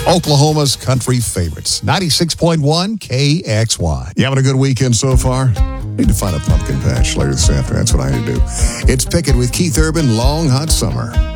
Oklahoma's country favorites. 96.1 KXY. You having a good weekend so far? Need to find a pumpkin patch later this afternoon. That's what I need to do. It's Picket with Keith Urban, Long Hot Summer.